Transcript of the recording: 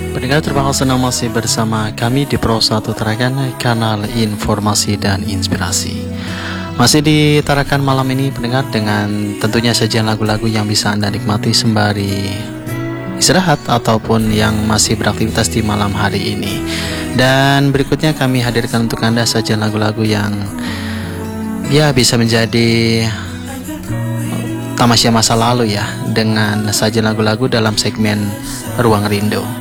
Pendengar terpaksa senang masih bersama kami di Pro 1 Tarakan, kanal informasi dan inspirasi. Masih ditarakan malam ini pendengar dengan tentunya sajian lagu-lagu yang bisa Anda nikmati sembari istirahat ataupun yang masih beraktivitas di malam hari ini. Dan berikutnya kami hadirkan untuk Anda sajian lagu-lagu yang bisa menjadi tamasya masa lalu ya, dengan sajian lagu-lagu dalam segmen Ruang Rindu.